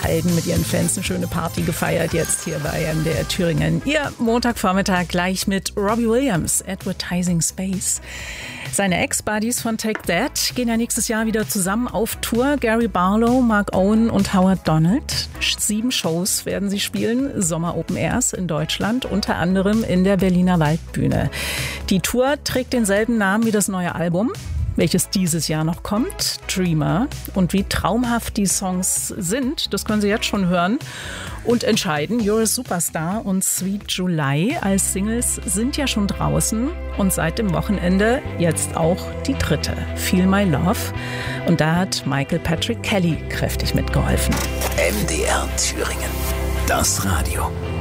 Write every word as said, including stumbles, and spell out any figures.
Alden mit ihren Fans eine schöne Party gefeiert, jetzt hier bei M D R Thüringen. Ihr Montagvormittag gleich mit Robbie Williams, Advertising Space. Seine Ex-Buddies von Take That gehen ja nächstes Jahr wieder zusammen auf Tour. Gary Barlow, Mark Owen und Howard Donald. Sieben Shows werden sie spielen, Sommer Open Airs in Deutschland, unter anderem in der Berliner Waldbühne. Die Tour trägt denselben Namen wie das neue Album, welches dieses Jahr noch kommt, Dreamer. Und wie traumhaft die Songs sind, das können Sie jetzt schon hören und entscheiden. You're a Superstar und Sweet July als Singles sind ja schon draußen und seit dem Wochenende jetzt auch die dritte, Feel My Love. Und da hat Michael Patrick Kelly kräftig mitgeholfen. M D R Thüringen, das Radio.